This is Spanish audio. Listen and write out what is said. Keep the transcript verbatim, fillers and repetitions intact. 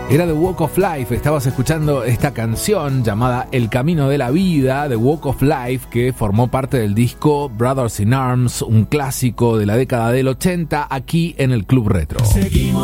Era The Walk of Life. Estabas escuchando esta canción llamada El Camino de la Vida, The Walk of Life, que formó parte del disco Brothers in Arms, un clásico de la década del ochenta, aquí en el Club Retro. Seguimos